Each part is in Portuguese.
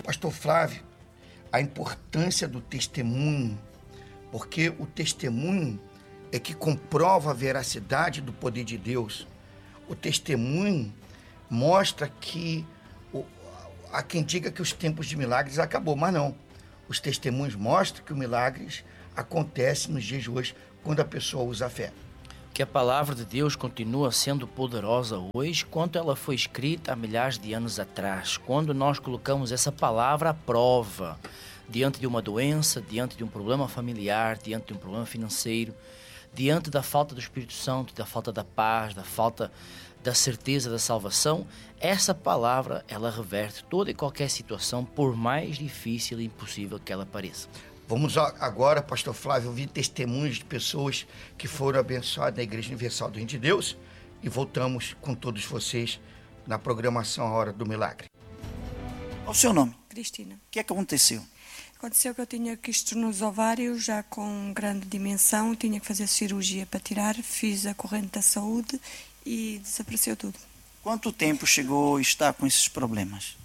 pastor Flávio, a importância do testemunho, porque o testemunho é que comprova a veracidade do poder de Deus. O testemunho mostra que há quem diga que os tempos de milagres acabou, mas não. Os testemunhos mostram que os milagres acontecem nos dias de hoje, quando a pessoa usa a fé. Que a palavra de Deus continua sendo poderosa hoje, quanto ela foi escrita há milhares de anos atrás, quando nós colocamos essa palavra à prova, diante de uma doença, diante de um problema familiar, diante de um problema financeiro, diante da falta do Espírito Santo, da falta da paz, da falta da certeza da salvação. Essa palavra, ela reverte toda e qualquer situação, por mais difícil e impossível que ela pareça. Vamos agora, pastor Flávio, ouvir testemunhos de pessoas que foram abençoadas na Igreja Universal do Reino de Deus, e voltamos com todos vocês na programação A Hora do Milagre. Qual o seu nome? Cristina. O que é que aconteceu? Aconteceu que eu tinha quistos nos ovários, já com grande dimensão, tinha que fazer cirurgia para tirar, fiz a corrente da saúde e desapareceu tudo. Quanto tempo chegou a estar com esses problemas?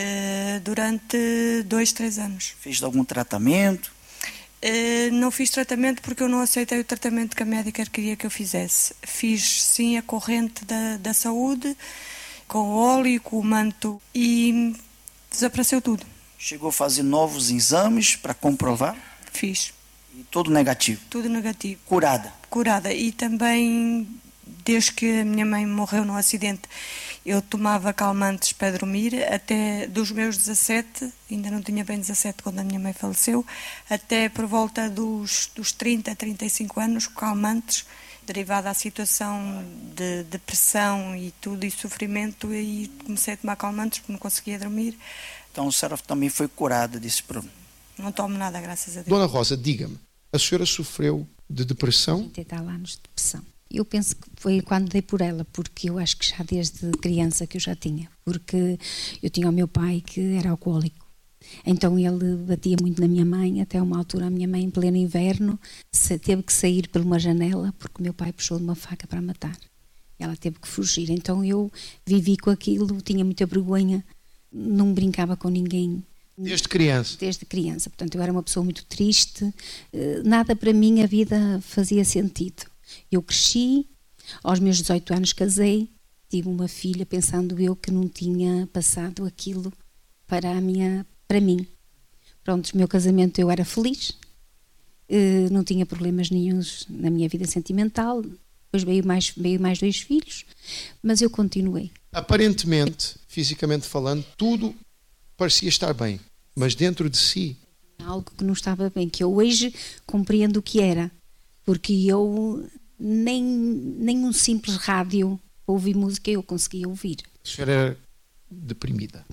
Durante 2-3 anos. Fez algum tratamento? Não fiz tratamento porque eu não aceitei o tratamento que a médica queria que eu fizesse. Fiz sim a corrente da saúde, com o óleo, com o manto, e desapareceu tudo. Chegou a fazer novos exames para comprovar? Fiz. E tudo negativo? Tudo negativo. Curada? Curada. E também, desde que a minha mãe morreu num acidente, eu tomava calmantes para dormir, até dos meus 17, ainda não tinha bem 17 quando a minha mãe faleceu, até por volta dos 30, 35 anos, calmantes, derivado da situação de depressão e tudo, e sofrimento, e comecei a tomar calmantes porque não conseguia dormir. Então a senhora também foi curada desse problema? Não tomo nada, graças a Deus. Dona Rosa, diga-me, a senhora sofreu de depressão? 30 e tal anos de depressão. Eu penso que foi quando dei por ela, porque eu acho que já desde criança que eu já tinha. Porque eu tinha o meu pai que era alcoólico. Então ele batia muito na minha mãe, até uma altura a minha mãe, em pleno inverno, teve que sair por uma janela porque o meu pai puxou de uma faca para matar. Ela teve que fugir. Então eu vivi com aquilo, tinha muita vergonha, não brincava com ninguém. Desde criança? Desde criança. Portanto, eu era uma pessoa muito triste. Nada para mim a vida fazia sentido. Eu cresci, aos meus 18 anos casei, tive uma filha, pensando eu que não tinha passado aquilo para mim. Pronto, o meu casamento eu era feliz, não tinha problemas nenhuns na minha vida sentimental, depois veio mais 2 filhos, mas eu continuei. Aparentemente, fisicamente falando, tudo parecia estar bem, mas dentro de si... Algo que não estava bem, que eu hoje compreendo o que era, porque eu nem um simples rádio para ouvir música eu conseguia ouvir. A senhora era deprimida?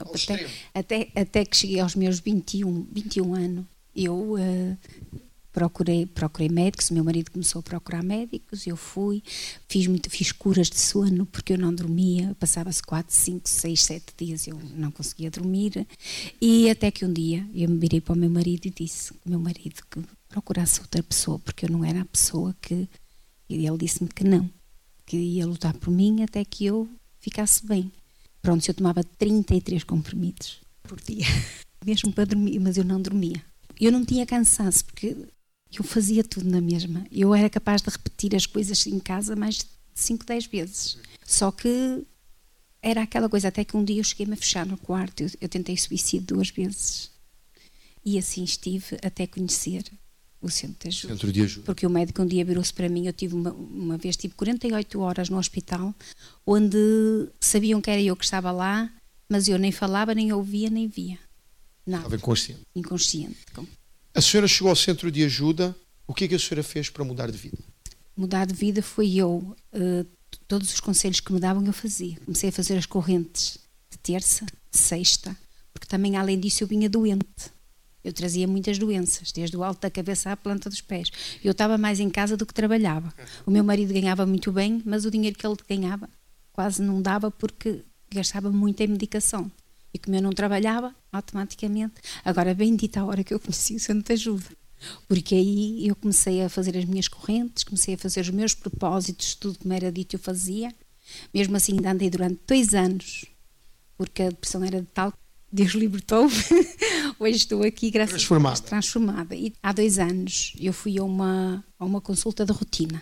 Até que cheguei aos meus 21 anos, eu procurei médicos, o meu marido começou a procurar médicos, eu fui, fiz curas de sono porque eu não dormia, passava-se 4, 5, 6, 7 dias, eu não conseguia dormir, e até que um dia eu me virei para o meu marido e disse ao meu marido que procurasse outra pessoa, porque eu não era a pessoa que... E ele disse-me que não, que ia lutar por mim até que eu ficasse bem. Pronto, eu tomava 33 comprimidos por dia, mesmo para dormir, mas eu não dormia. Eu não tinha cansaço, porque eu fazia tudo na mesma. Eu era capaz de repetir as coisas em casa mais de 5, 10 vezes. Só que era aquela coisa, até que um dia eu cheguei-me a fechar no quarto, eu tentei suicídio 2 vezes. E assim estive até conhecer o Centro de Ajuda. Porque o médico um dia virou-se para mim, eu tive uma vez, tive 48 horas no hospital, onde sabiam que era eu que estava lá, mas eu nem falava, nem ouvia, nem via. Nada. Estava inconsciente. Inconsciente. A senhora chegou ao Centro de Ajuda, o que é que a senhora fez para mudar de vida? Mudar de vida foi eu, todos os conselhos que me davam eu fazia. Comecei a fazer as correntes de terça, de sexta, porque também além disso eu vinha doente. Eu trazia muitas doenças, desde o alto da cabeça à planta dos pés. Eu estava mais em casa do que trabalhava. O meu marido ganhava muito bem, mas o dinheiro que ele ganhava quase não dava porque gastava muito em medicação. E como eu não trabalhava, automaticamente... Agora, bendita a hora que eu conheci o Centro de Ajuda. Porque aí eu comecei a fazer as minhas correntes, comecei a fazer os meus propósitos, tudo como era dito eu fazia. Mesmo assim, ainda andei durante 2 anos, porque a depressão era de tal... Deus libertou-me. Hoje estou aqui, graças a Deus, transformada. E há 2 anos eu fui a uma consulta de rotina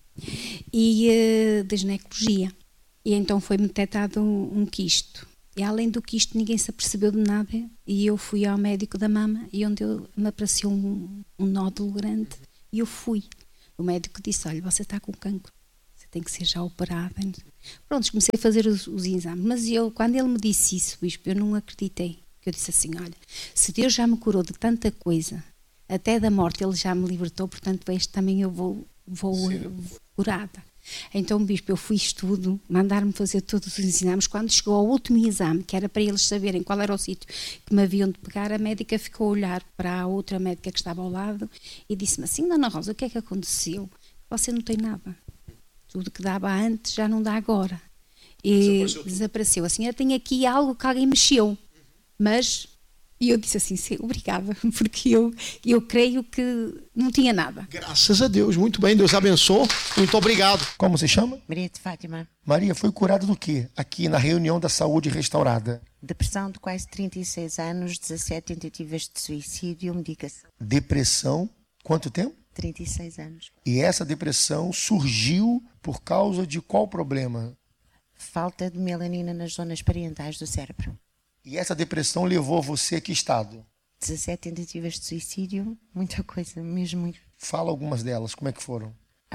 e de ginecologia. E então foi-me detectado um quisto. E além do quisto ninguém se apercebeu de nada. E eu fui ao médico da mama e onde me apareceu um nódulo grande. E eu fui. O médico disse, olha, você está com cancro. Você tem que ser já operada. Pronto, comecei a fazer os exames. Mas quando ele me disse isso, bispo, eu não acreditei. Eu disse assim, olha, se Deus já me curou de tanta coisa, até da morte ele já me libertou, portanto este também eu vou curada. Então, bispo, eu fui estudo, mandaram-me fazer todos os exames. Quando chegou ao último exame, que era para eles saberem qual era o sítio que me haviam de pegar, a médica ficou a olhar para a outra médica que estava ao lado e disse-me assim, Dona Rosa, o que é que aconteceu? Você não tem nada. Tudo que dava antes já não dá agora. E desapareceu. A senhora tem aqui algo que alguém mexeu. Mas eu disse assim, sim, obrigada, porque eu creio que não tinha nada. Graças a Deus, muito bem, Deus abençoe, muito obrigado. Como se chama? Maria de Fátima. Maria, foi curada do quê? Aqui na reunião da saúde restaurada. Depressão de quase 36 anos, 17 tentativas de suicídio, medicação. Depressão, quanto tempo? 36 anos. E essa depressão surgiu por causa de qual problema? Falta de melanina nas zonas parietais do cérebro. E essa depressão levou você a que estado? 17 tentativas de suicídio, muita coisa, mesmo muito. Fala algumas delas, como é que foram?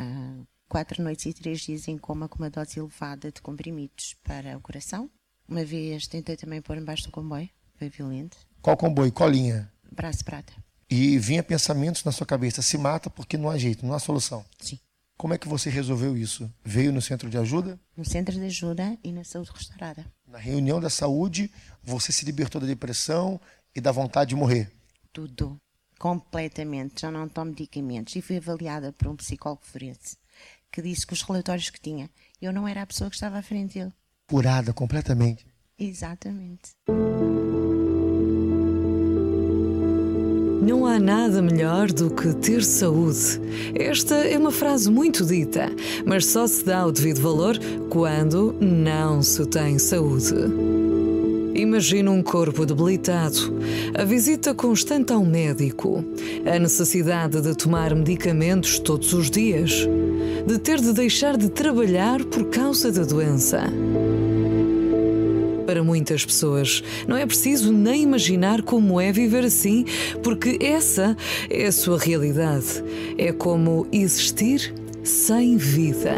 4 noites e 3 dias em coma com uma dose elevada de comprimidos para o coração. Uma vez tentei também pôr embaixo do comboio, foi violento. Qual comboio? Qual linha? Braço prata. E vinha pensamentos na sua cabeça, se mata porque não há jeito, não há solução. Sim. Como é que você resolveu isso? Veio no centro de ajuda? No centro de ajuda e na saúde restaurada. Na reunião da saúde, você se libertou da depressão e da vontade de morrer? Tudo. Completamente. Já não tomo medicamentos. E fui avaliada por um psicólogo forense que disse que os relatórios que tinha, eu não era a pessoa que estava à frente dele. Curada completamente? Exatamente. Não há nada melhor do que ter saúde. Esta é uma frase muito dita, mas só se dá o devido valor quando não se tem saúde. Imagina um corpo debilitado, a visita constante ao médico, a necessidade de tomar medicamentos todos os dias, de ter de deixar de trabalhar por causa da doença. Para muitas pessoas, não é preciso nem imaginar como é viver assim, porque essa é a sua realidade. É como existir sem vida.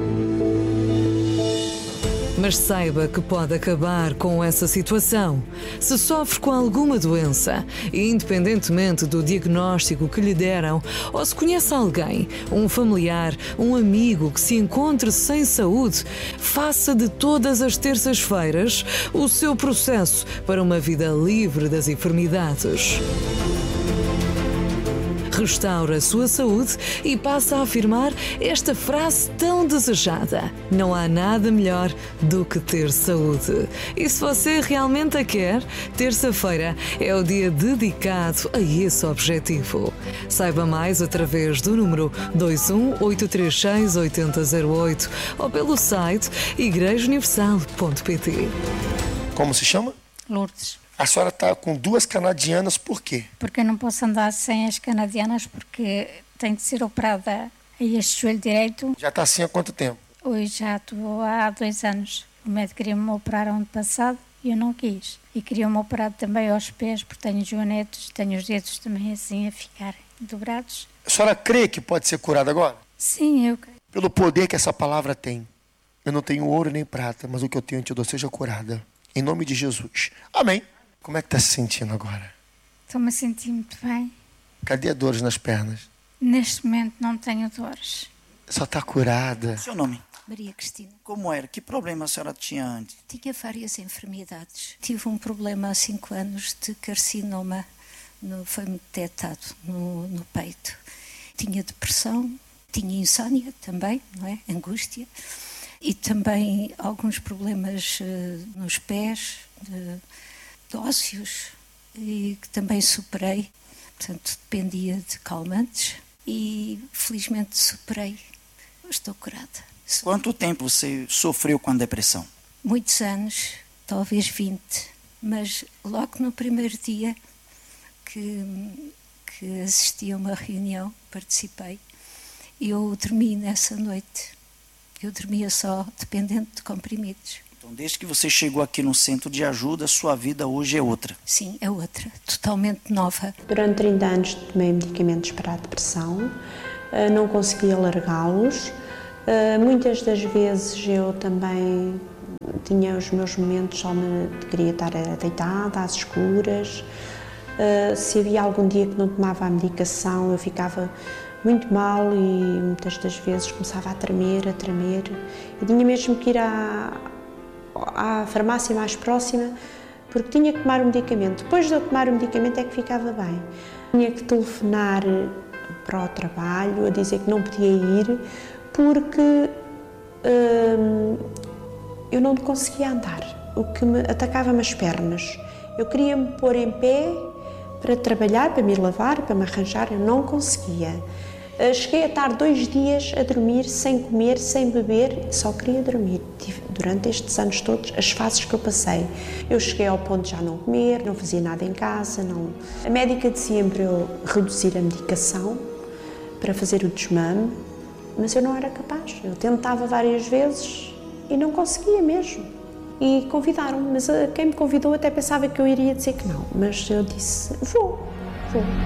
Mas saiba que pode acabar com essa situação. Se sofre com alguma doença, independentemente do diagnóstico que lhe deram, ou se conhece alguém, um familiar, um amigo que se encontre sem saúde, faça de todas as terças-feiras o seu processo para uma vida livre das enfermidades. Restaura a sua saúde e passa a afirmar esta frase tão desejada: não há nada melhor do que ter saúde. E se você realmente a quer, terça-feira é o dia dedicado a esse objetivo. Saiba mais através do número 218368008 ou pelo site igrejauniversal.pt. Como se chama? Lourdes. A senhora está com 2 canadianas, por quê? Porque eu não posso andar sem as canadianas, porque tenho de ser operada a este joelho direito. Já está assim há quanto tempo? Hoje já estou há 2 anos. O médico queria-me operar ano passado e eu não quis. E queria-me operar também aos pés, porque tenho joanetes, tenho os dedos também assim a ficar dobrados. A senhora crê que pode ser curada agora? Sim, eu creio. Pelo poder que essa palavra tem. Eu não tenho ouro nem prata, mas o que eu tenho eu te dou, seja curada. Em nome de Jesus. Amém. Como é que está se sentindo agora? Estou-me a sentir muito bem. Cadê a dores nas pernas? Neste momento não tenho dores. Só está curada. Seu nome? Maria Cristina. Como era? Que problema a senhora tinha antes? Tinha várias enfermidades. Tive um problema há 5 anos de carcinoma. Foi-me detectado no peito. Tinha depressão, tinha insónia também, não é? Angústia. E também alguns problemas nos pés, de ósseos, e que também superei. Portanto, dependia de calmantes e felizmente superei. Estou curada. Quanto tempo você sofreu com a depressão? Muitos anos, talvez 20. Mas logo no primeiro dia que assisti a uma reunião, participei, eu dormi nessa noite. Eu dormia só dependente de comprimidos. Então, desde que você chegou aqui no centro de ajuda, sua vida hoje é outra? Sim, é outra, totalmente nova. Durante 30 anos tomei medicamentos para a depressão, não conseguia largá-los. Muitas das vezes eu também tinha os meus momentos, só me queria estar deitada, às escuras. Se havia algum dia que não tomava a medicação, eu ficava muito mal e muitas das vezes começava a tremer. Eu tinha mesmo que ir à farmácia mais próxima porque tinha que tomar o medicamento. Depois de eu tomar o medicamento é que ficava bem. Tinha que telefonar para o trabalho a dizer que não podia ir porque eu não conseguia andar, o que me atacava-me as pernas. Eu queria me pôr em pé para trabalhar, para me lavar, para me arranjar, eu não conseguia. Cheguei a estar 2 dias a dormir, sem comer, sem beber, só queria dormir. Durante estes anos todos, as fases que eu passei. Eu cheguei ao ponto de já não comer, não fazia nada em casa. A médica dizia-me para eu reduzir a medicação, para fazer o desmame, mas eu não era capaz. Eu tentava várias vezes e não conseguia mesmo. E convidaram-me, mas quem me convidou até pensava que eu iria dizer que não. Mas eu disse, vou.